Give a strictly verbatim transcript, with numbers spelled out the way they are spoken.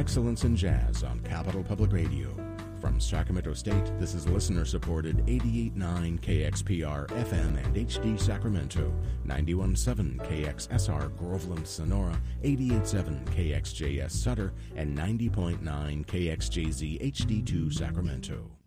excellence in jazz on Capital Public Radio. From Sacramento State, this is listener-supported eighty-eight point nine K X P R F M and H D Sacramento, ninety-one point seven K X S R Groveland, Sonora, eighty-eight point seven K X J S Sutter, and ninety point nine K X J Z H D two Sacramento.